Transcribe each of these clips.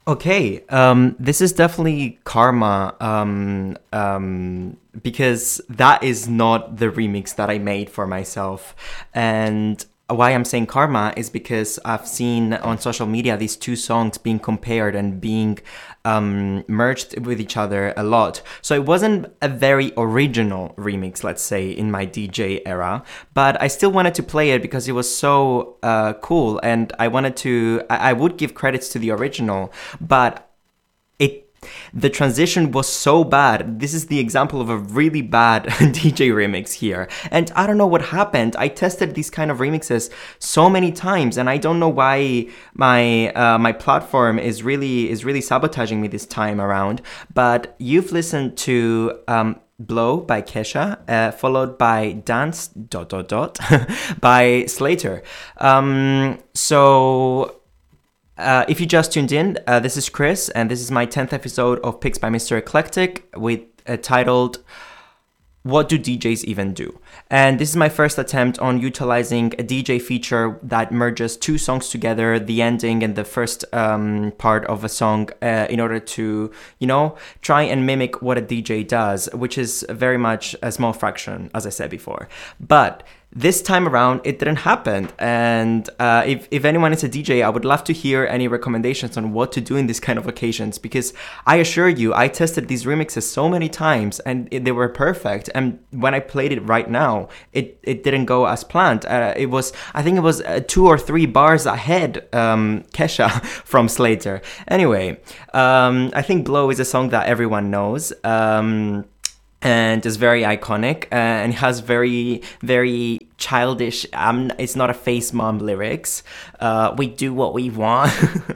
Okay, this is definitely Karma, because that is not the remix that I made for myself. And why I'm saying Karma is because I've seen on social media these two songs being compared and being merged with each other a lot. So it wasn't a very original remix, let's say, in my DJ era, but I still wanted to play it because it was so cool, and I would give credits to the original, but it the transition was so bad. This is the example of a really bad DJ remix here. And I don't know what happened. I tested these kind of remixes so many times, and I don't know why my platform is really sabotaging me this time around. But you've listened to Blow by Kesha, followed by Dance dot dot dot by Slater. If you just tuned in, this is Chris, and this is my 10th episode of Picks by Mr. Eclectic, with titled What Do DJs Even Do? And this is my first attempt on utilizing a DJ feature that merges two songs together, the ending and the first part of a song, in order to, try and mimic what a DJ does, which is very much a small fraction, as I said before. But this time around, it didn't happen. And if anyone is a DJ, I would love to hear any recommendations on what to do in these kind of occasions, because I assure you, I tested these remixes so many times and they were perfect. And when I played it right now, it didn't go as planned. I think it was 2 or 3 bars ahead, Kesha from Slater. Anyway, I think Blow is a song that everyone knows. And is very iconic, and has very, very childish, it's not a face mom lyrics. We do what we want.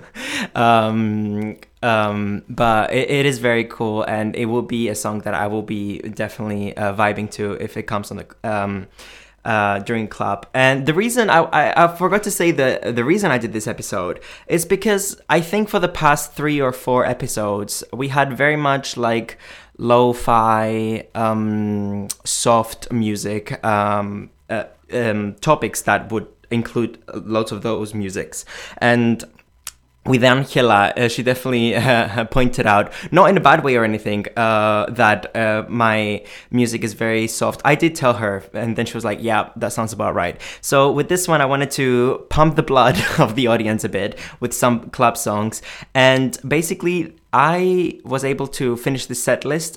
But it is very cool, and it will be a song that I will be definitely vibing to if it comes on the during club. And the reason I forgot to say the reason I did this episode is because I think for the past 3 or 4 episodes we had very much like lo-fi, soft music, topics that would include lots of those musics. And with Angela, she definitely pointed out, not in a bad way or anything, that my music is very soft. I did tell her, and then she was like, yeah, that sounds about right. So with this one, I wanted to pump the blood of the audience a bit with some club songs. And basically, I was able to finish the set list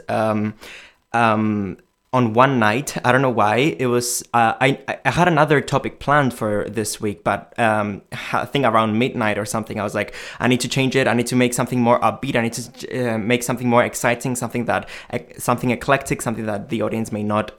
on one night. I don't know why. It was I had another topic planned for this week, but I think around midnight or something, I was like, I need to change it. I need to make something more upbeat. I need to make something more exciting, something eclectic, something that the audience may not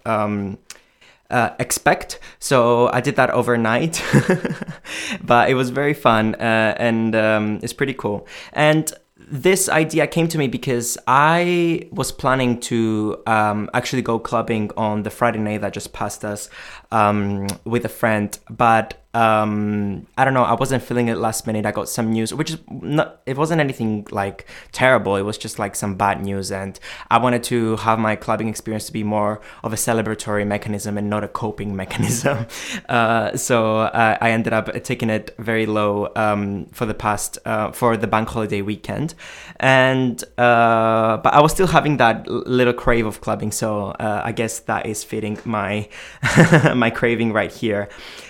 expect. So I did that overnight, but it was very fun, and it's pretty cool. And this idea came to me because I was planning to actually go clubbing on the Friday night that just passed us, with a friend, but I don't know, I wasn't feeling it last minute. I got some news, which is not, it wasn't anything like terrible, it was just like some bad news, and I wanted to have my clubbing experience to be more of a celebratory mechanism and not a coping mechanism. So I ended up taking it very low for the bank holiday weekend, and but I was still having that little crave of clubbing, so I guess that is fitting my my craving right here.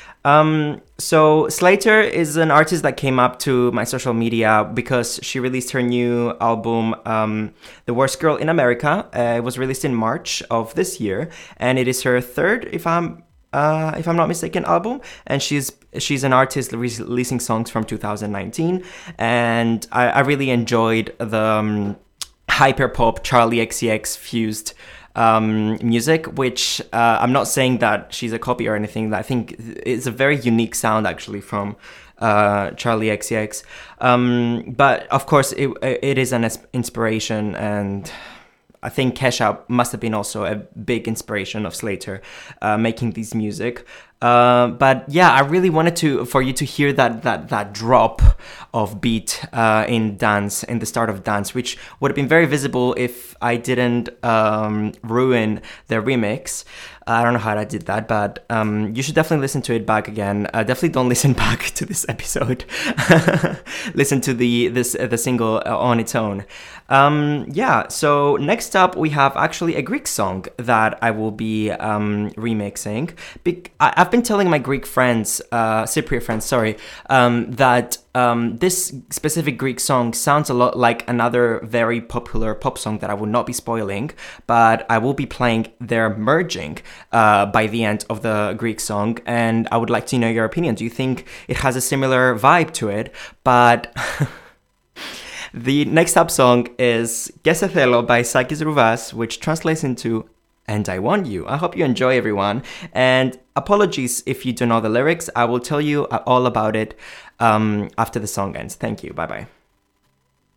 So Slater is an artist that came up to my social media because she released her new album, The Worst Girl in America. It was released in March of this year, and it is her third, if I'm not mistaken, album. And she's an artist releasing songs from 2019, and I really enjoyed the hyper pop Charlie XCX fused music, which I'm not saying that she's a copy or anything. I think it's a very unique sound actually from Charlie XCX, but of course it is an inspiration, and I think Kesha must have been also a big inspiration of Slater making these music. But yeah, I really wanted for you to hear that drop of beat in the start of Dance, which would have been very visible if I didn't ruin the remix. I don't know how I did that, but you should definitely listen to it back again. Definitely don't listen back to this episode. Listen to the single on its own. Yeah, so next up we have actually a Greek song that I will be remixing. I've been telling my Greek friends, Cypriot friends, sorry, that this specific Greek song sounds a lot like another very popular pop song that I will not be spoiling, but I will be playing their merging by the end of the Greek song, and I would like to know your opinion. Do you think it has a similar vibe to it? But the next up song is Και σε θέλω by Sakis Rouvas, which translates into And I Want You. I hope you enjoy, everyone. And apologies if you don't know the lyrics. I will tell you all about it after the song ends. Thank you. Bye-bye.